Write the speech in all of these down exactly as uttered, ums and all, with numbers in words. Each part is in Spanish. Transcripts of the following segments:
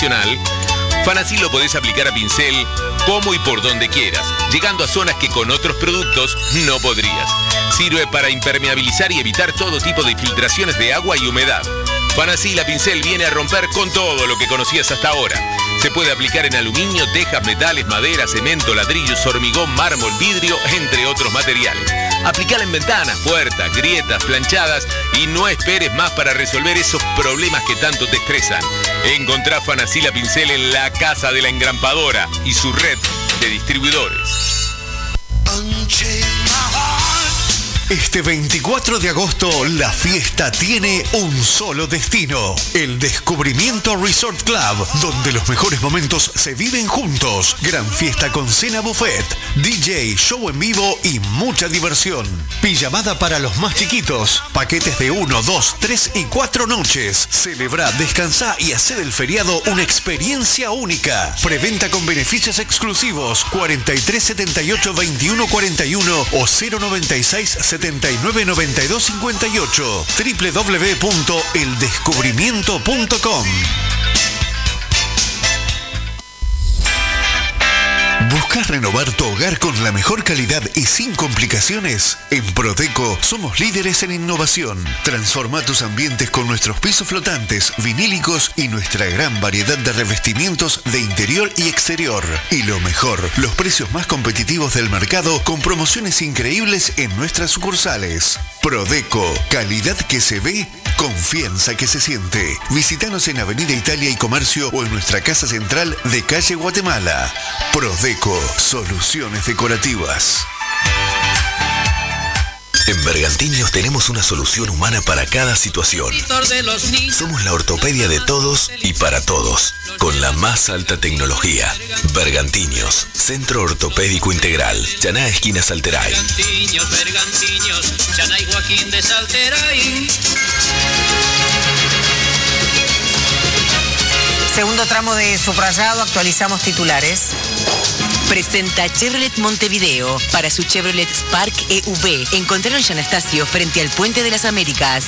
Fanacil lo podés aplicar a pincel como y por donde quieras, llegando a zonas que con otros productos no podrías. Sirve para impermeabilizar y evitar todo tipo de filtraciones de agua y humedad. Fanacil a pincel viene a romper con todo lo que conocías hasta ahora. Se puede aplicar en aluminio, tejas, metales, madera, cemento, ladrillos, hormigón, mármol, vidrio, entre otros materiales. Aplicala en ventanas, puertas, grietas, planchadas y no esperes más para resolver esos problemas que tanto te estresan. Encontrá Fanacil a pincel en la Casa de la Engrampadora y su red de distribuidores. Este veinticuatro de agosto, la fiesta tiene un solo destino. El Descubrimiento Resort Club, donde los mejores momentos se viven juntos. Gran fiesta con cena buffet, D J, show en vivo y mucha diversión. Pijamada para los más chiquitos. Paquetes de uno, dos, tres y cuatro noches. Celebra, descansá y hacé del feriado una experiencia única. Preventa con beneficios exclusivos. cuarenta y tres setenta y ocho veintiuno cuarenta y uno o cero noventa y seis setenta y nueve noventa y dos cincuenta y ocho. doble u doble u doble u punto el descubrimiento punto com. ¿Buscas renovar tu hogar con la mejor calidad y sin complicaciones? En Prodeco somos líderes en innovación. Transforma tus ambientes con nuestros pisos flotantes, vinílicos y nuestra gran variedad de revestimientos de interior y exterior. Y lo mejor, los precios más competitivos del mercado con promociones increíbles en nuestras sucursales. Prodeco, calidad que se ve, confianza que se siente. Visítanos en Avenida Italia y Comercio o en nuestra casa central de calle Guatemala. Prodeco, soluciones decorativas. En Bergantinios tenemos una solución humana para cada situación. Somos la ortopedia de todos y para todos, con la más alta tecnología. Bergantinios, Centro Ortopédico Integral, Chaná esquina Salteray. Bergantinios, Bergantinios, Chaná y Joaquín de Salteray. Segundo tramo de subrayado, actualizamos titulares. Presenta Chevrolet Montevideo. Para su Chevrolet Spark E V, encontralo en Anastasio frente al Puente de las Américas.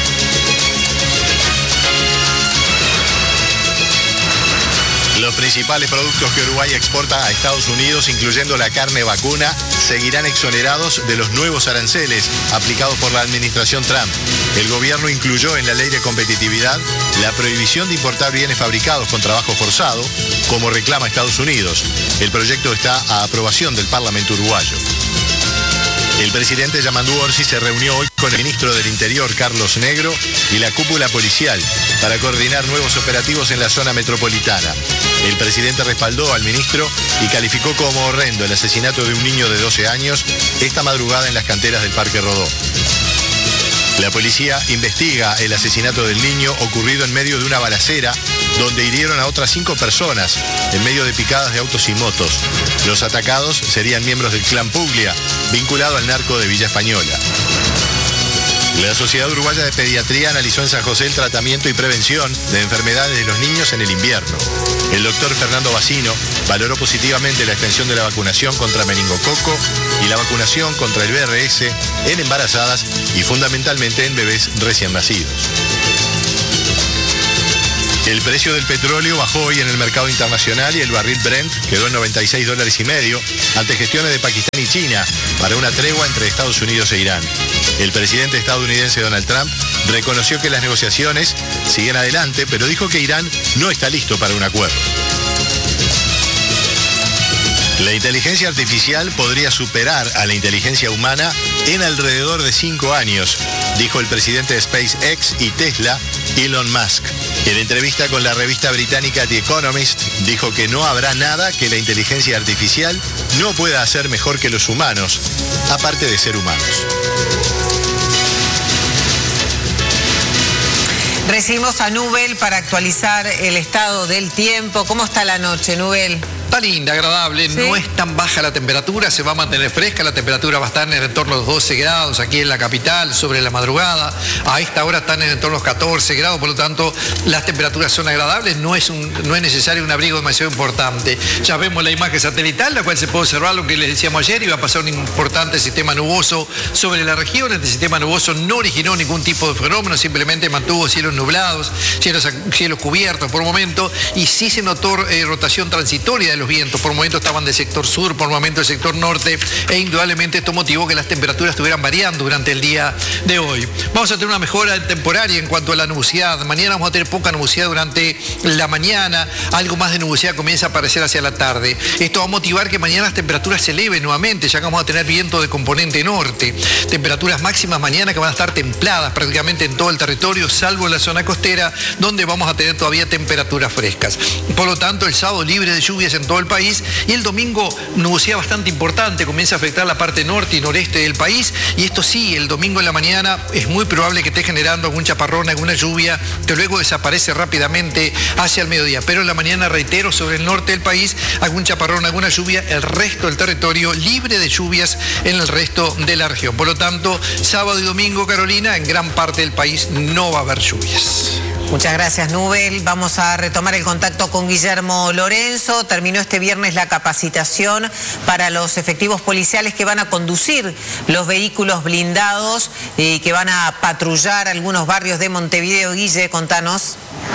Los principales productos que Uruguay exporta a Estados Unidos, incluyendo la carne vacuna, seguirán exonerados de los nuevos aranceles aplicados por la administración Trump. El gobierno incluyó en la ley de competitividad la prohibición de importar bienes fabricados con trabajo forzado, como reclama Estados Unidos. El proyecto está a aprobación del Parlamento uruguayo. El presidente Yamandu Orsi se reunió hoy con el ministro del Interior, Carlos Negro, y la cúpula policial para coordinar nuevos operativos en la zona metropolitana. El presidente respaldó al ministro y calificó como horrendo el asesinato de un niño de doce años esta madrugada en las canteras del Parque Rodó. La policía investiga el asesinato del niño ocurrido en medio de una balacera donde hirieron a otras cinco personas en medio de picadas de autos y motos. Los atacados serían miembros del clan Puglia, vinculado al narco de Villa Española. La Sociedad Uruguaya de Pediatría analizó en San José el tratamiento y prevención de enfermedades de los niños en el invierno. El doctor Fernando Bacino valoró positivamente la extensión de la vacunación contra meningococo y la vacunación contra el B R S en embarazadas y fundamentalmente en bebés recién nacidos. El precio del petróleo bajó hoy en el mercado internacional y el barril Brent quedó en noventa y seis dólares y medio ante gestiones de Pakistán y China para una tregua entre Estados Unidos e Irán. El presidente estadounidense Donald Trump reconoció que las negociaciones siguen adelante, pero dijo que Irán no está listo para un acuerdo. La inteligencia artificial podría superar a la inteligencia humana en alrededor de cinco años, dijo el presidente de SpaceX y Tesla, Elon Musk. En entrevista con la revista británica The Economist, dijo que no habrá nada que la inteligencia artificial no pueda hacer mejor que los humanos, aparte de ser humanos. Recibimos a Nubel para actualizar el estado del tiempo. ¿Cómo está la noche, Nubel? Está linda, agradable, ¿sí? No es tan baja la temperatura, se va a mantener fresca, la temperatura va a estar en el entorno de los doce grados aquí en la capital, sobre la madrugada. A esta hora están en el entorno de los catorce grados, por lo tanto las temperaturas son agradables, no es, un, no es necesario un abrigo demasiado importante. Ya vemos la imagen satelital, la cual se puede observar lo que les decíamos ayer, iba a pasar un importante sistema nuboso sobre la región. Este sistema nuboso no originó ningún tipo de fenómeno, simplemente mantuvo cielos nublados, cielos, cielos cubiertos por momento, y sí se notó eh, rotación transitoria de los vientos. Por momento estaban del sector sur, por momento del sector norte, e indudablemente esto motivó que las temperaturas estuvieran variando durante el día de hoy. Vamos a tener una mejora temporaria en cuanto a la nubosidad. Mañana vamos a tener poca nubosidad durante la mañana, algo más de nubosidad comienza a aparecer hacia la tarde. Esto va a motivar que mañana las temperaturas se eleven nuevamente, ya que vamos a tener viento de componente norte. Temperaturas máximas mañana que van a estar templadas prácticamente en todo el territorio, salvo en la zona costera, donde vamos a tener todavía temperaturas frescas. Por lo tanto, el sábado libre de lluvias en todo el país, y el domingo nubosidad bastante importante, comienza a afectar la parte norte y noreste del país, y esto sí, el domingo en la mañana es muy probable que esté generando algún chaparrón, alguna lluvia, que luego desaparece rápidamente hacia el mediodía. Pero en la mañana, reitero, sobre el norte del país, algún chaparrón, alguna lluvia, el resto del territorio libre de lluvias en el resto de la región. Por lo tanto, sábado y domingo, Carolina, en gran parte del país no va a haber lluvias. Muchas gracias, Nubel. Vamos a retomar el contacto con Guillermo Lorenzo. Terminó este viernes la capacitación para los efectivos policiales que van a conducir los vehículos blindados y que van a patrullar algunos barrios de Montevideo. Guille, contanos.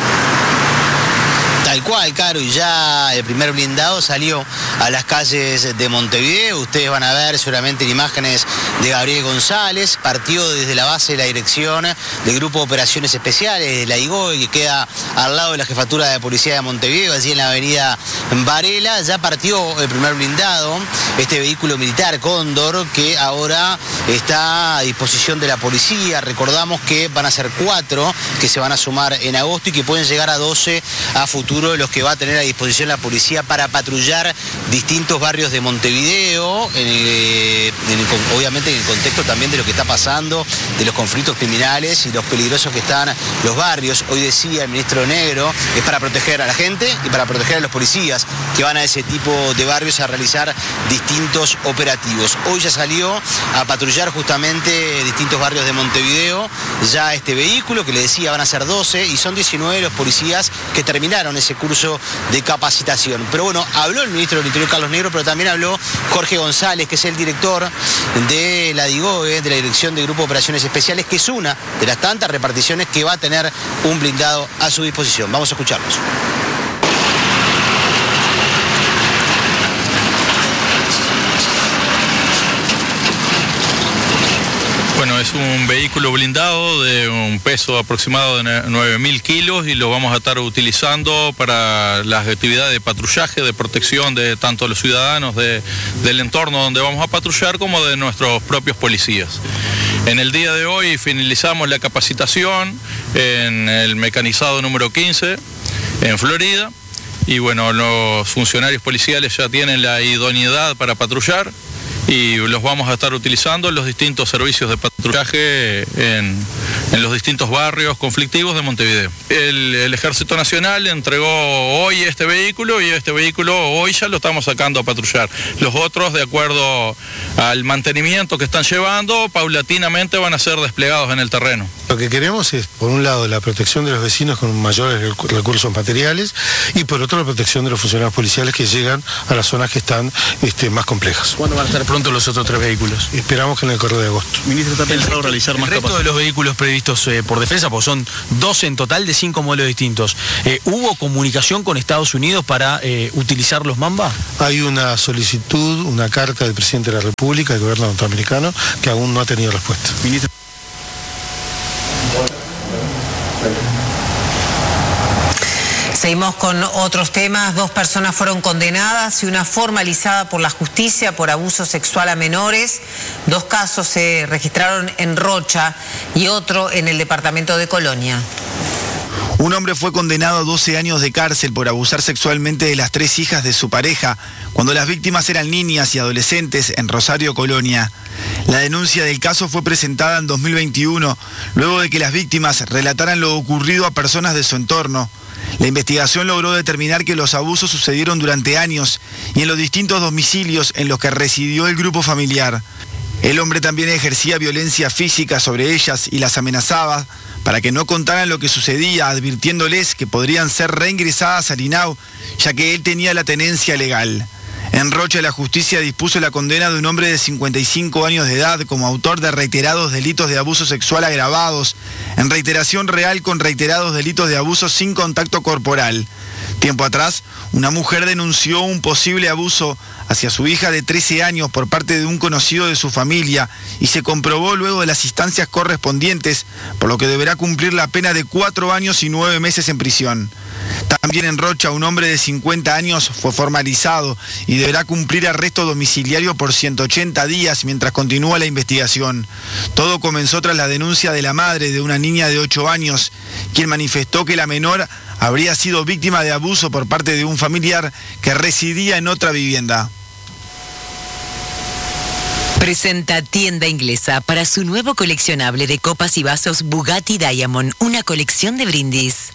Tal cual, Caro, y ya el primer blindado salió a las calles de Montevideo. Ustedes van a ver seguramente imágenes de Gabriel González. Partió desde la base de la dirección del Grupo de Operaciones Especiales de la I G O E, que queda al lado de la Jefatura de Policía de Montevideo, allí en la avenida Varela. Ya partió el primer blindado, este vehículo militar Cóndor, que ahora está a disposición de la policía. Recordamos que van a ser cuatro que se van a sumar en agosto y que pueden llegar a doce a futuro, los que va a tener a disposición la policía para patrullar distintos barrios de Montevideo, en el, en el, obviamente en el contexto también de lo que está pasando, de los conflictos criminales y los peligrosos que están los barrios. Hoy decía el ministro Negro, es para proteger a la gente y para proteger a los policías que van a ese tipo de barrios a realizar distintos operativos. Hoy ya salió a patrullar justamente distintos barrios de Montevideo, ya este vehículo que le decía van a ser doce, y son diecinueve los policías que terminaron ese curso de capacitación. Pero bueno, habló el ministro del Interior, Carlos Negro, pero también habló Jorge González, que es el director de la D I G O E, de la Dirección de Grupo de Operaciones Especiales, que es una de las tantas reparticiones que va a tener un blindado a su disposición. Vamos a escucharlos. Bueno, es un vehículo blindado de un peso aproximado de nueve mil kilos y lo vamos a estar utilizando para las actividades de patrullaje, de protección de tanto los ciudadanos de, del entorno donde vamos a patrullar como de nuestros propios policías. En el día de hoy finalizamos la capacitación en el mecanizado número quince en Florida, y bueno, los funcionarios policiales ya tienen la idoneidad para patrullar y los vamos a estar utilizando en los distintos servicios de patrullaje en, en los distintos barrios conflictivos de Montevideo. El, el Ejército Nacional entregó hoy este vehículo y este vehículo hoy ya lo estamos sacando a patrullar. Los otros, de acuerdo al mantenimiento que están llevando, paulatinamente van a ser desplegados en el terreno. Lo que queremos es, por un lado, la protección de los vecinos con mayores recursos materiales y por otro, la protección de los funcionarios policiales que llegan a las zonas que están este, más complejas. ¿Cuándo van a estar pronto los otros tres vehículos? Esperamos que en el correo de agosto. Ministro, ¿está pensado realizar más capacidad? El resto de los vehículos previstos eh, por defensa, pues son doce en total de cinco modelos distintos. Eh, ¿Hubo comunicación con Estados Unidos para eh, utilizar los Mamba? Hay una solicitud, una carta del presidente de la República, del gobierno norteamericano, que aún no ha tenido respuesta. Ministro. Seguimos con otros temas. Dos personas fueron condenadas y una formalizada por la justicia por abuso sexual a menores. Dos casos se registraron en Rocha y otro en el departamento de Colonia. Un hombre fue condenado a doce años de cárcel por abusar sexualmente de las tres hijas de su pareja, cuando las víctimas eran niñas y adolescentes en Rosario, Colonia. La denuncia del caso fue presentada en dos mil veintiuno, luego de que las víctimas relataran lo ocurrido a personas de su entorno. La investigación logró determinar que los abusos sucedieron durante años y en los distintos domicilios en los que residió el grupo familiar. El hombre también ejercía violencia física sobre ellas y las amenazaba para que no contaran lo que sucedía, advirtiéndoles que podrían ser reingresadas al I N A U, ya que él tenía la tenencia legal. En Rocha, la justicia dispuso la condena de un hombre de cincuenta y cinco años de edad como autor de reiterados delitos de abuso sexual agravados, en reiteración real con reiterados delitos de abuso sin contacto corporal. Tiempo atrás, una mujer denunció un posible abuso hacia su hija de trece años por parte de un conocido de su familia y se comprobó luego de las instancias correspondientes, por lo que deberá cumplir la pena de cuatro años y nueve meses en prisión. También en Rocha, un hombre de cincuenta años fue formalizado y deberá cumplir arresto domiciliario por ciento ochenta días mientras continúa la investigación. Todo comenzó tras la denuncia de la madre de una niña de ocho años, quien manifestó que la menor habría sido víctima de abuso por parte de un familiar que residía en otra vivienda. Presenta Tienda Inglesa para su nuevo coleccionable de copas y vasos Bugatti Diamond, una colección de brindis.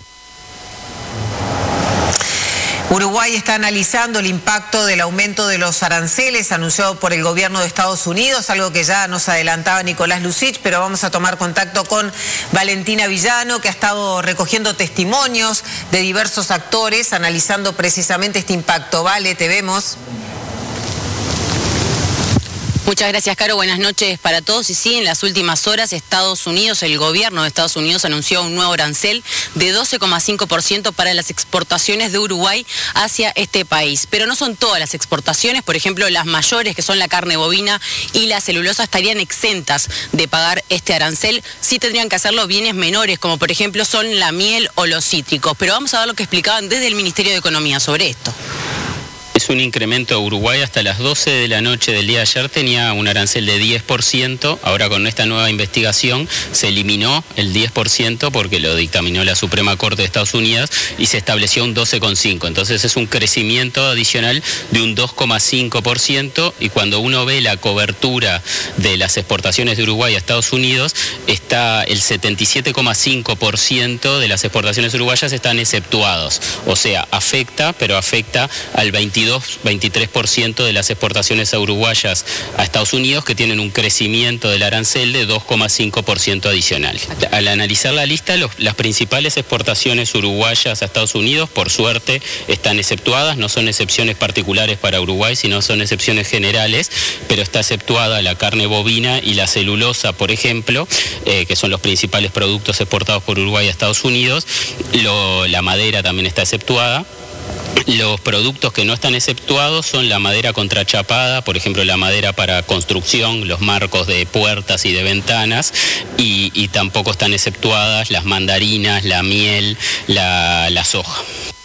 Uruguay está analizando el impacto del aumento de los aranceles anunciado por el gobierno de Estados Unidos, algo que ya nos adelantaba Nicolás Lucich, pero vamos a tomar contacto con Valentina Villano, que ha estado recogiendo testimonios de diversos actores, analizando precisamente este impacto. Vale, te vemos. Muchas gracias, Caro. Buenas noches para todos. Y sí, en las últimas horas Estados Unidos, el gobierno de Estados Unidos anunció un nuevo arancel de doce coma cinco por ciento para las exportaciones de Uruguay hacia este país. Pero no son todas las exportaciones, por ejemplo, las mayores, que son la carne bovina y la celulosa, estarían exentas de pagar este arancel. Sí tendrían que hacerlo bienes menores, como por ejemplo son la miel o los cítricos. Pero vamos a ver lo que explicaban desde el Ministerio de Economía sobre esto. Es un incremento a Uruguay. Hasta las doce de la noche del día de ayer tenía un arancel de diez por ciento. Ahora con esta nueva investigación se eliminó el diez por ciento porque lo dictaminó la Suprema Corte de Estados Unidos y se estableció un doce coma cinco por ciento. Entonces es un crecimiento adicional de un dos coma cinco por ciento, y cuando uno ve la cobertura de las exportaciones de Uruguay a Estados Unidos, está el setenta y siete coma cinco por ciento de las exportaciones uruguayas están exceptuados. O sea, afecta, pero afecta al veintidós veintitrés por ciento de las exportaciones uruguayas a Estados Unidos, que tienen un crecimiento del arancel de dos coma cinco por ciento adicional. Al analizar la lista, los, las principales exportaciones uruguayas a Estados Unidos, por suerte, están exceptuadas. No son excepciones particulares para Uruguay, sino son excepciones generales, pero está exceptuada la carne bovina y la celulosa, por ejemplo, eh, que son los principales productos exportados por Uruguay a Estados Unidos. Lo, la madera también está exceptuada. Los productos que no están exceptuados son la madera contrachapada, por ejemplo la madera para construcción, los marcos de puertas y de ventanas, y, y tampoco están exceptuadas las mandarinas, la miel, la, la soja.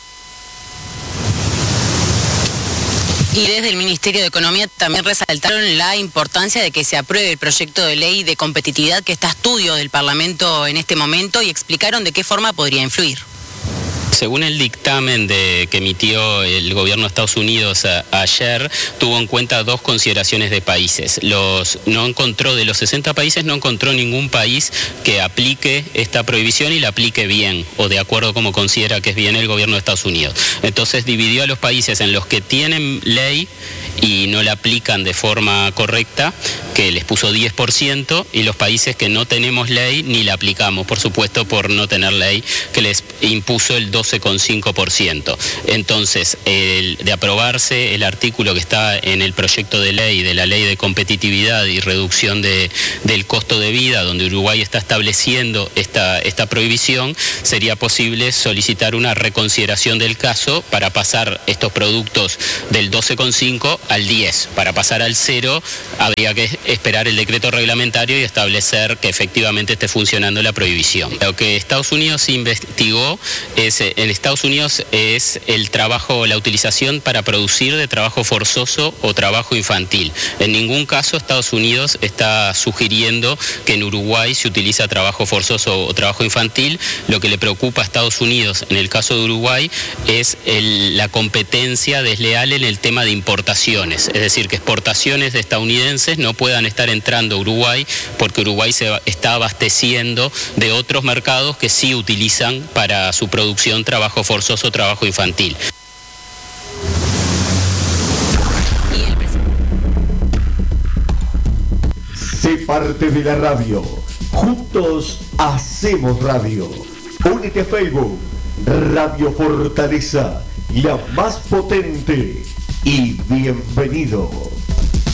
Y desde el Ministerio de Economía también resaltaron la importancia de que se apruebe el proyecto de ley de competitividad que está a estudio del Parlamento en este momento, y explicaron de qué forma podría influir. Según el dictamen de, que emitió el gobierno de Estados Unidos a, ayer, tuvo en cuenta dos consideraciones de países. Los, no encontró, de los sesenta países, no encontró ningún país que aplique esta prohibición y la aplique bien, o de acuerdo como considera que es bien el gobierno de Estados Unidos. Entonces dividió a los países en los que tienen ley y no la aplican de forma correcta, que les puso diez por ciento, y los países que no tenemos ley ni la aplicamos, por supuesto por no tener ley, que les impuso el doce coma cinco por ciento. Entonces, el, de aprobarse el artículo que está en el proyecto de ley, de la ley de competitividad y reducción de, del costo de vida, donde Uruguay está estableciendo esta, esta prohibición, sería posible solicitar una reconsideración del caso para pasar estos productos del doce coma cinco al diez. Para pasar al cero habría que esperar el decreto reglamentario y establecer que efectivamente esté funcionando la prohibición. Lo que Estados Unidos investigó es, en Estados Unidos es el trabajo, la utilización para producir de trabajo forzoso o trabajo infantil. En ningún caso Estados Unidos está sugiriendo que en Uruguay se utiliza trabajo forzoso o trabajo infantil. Lo que le preocupa a Estados Unidos en el caso de Uruguay es el, la competencia desleal en el tema de importaciones. Es decir, que exportaciones de estadounidenses no puedan puedan estar entrando a Uruguay, porque Uruguay se está abasteciendo de otros mercados que sí utilizan para su producción trabajo forzoso, trabajo infantil. Sé parte de la radio. Juntos hacemos radio. Únete a Facebook. Radio Fortaleza, la más potente. Y bienvenido.